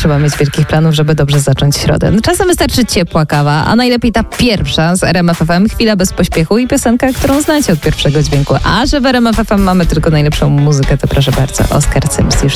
trzeba mieć wielkich planów, żeby dobrze zacząć środę. No, czasem wystarczy ciepła kawa, a najlepiej ta pierwsza z RMF FM, chwila bez pośpiechu i piosenka, którą znacie od pierwszego dźwięku. A że w RMF FM mamy tylko najlepszą muzykę, to proszę bardzo, Oskar Cyms już